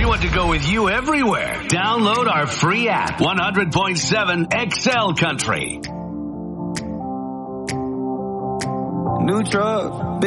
want to go with you everywhere. Download our free app, 100.7 XL Country. New truck.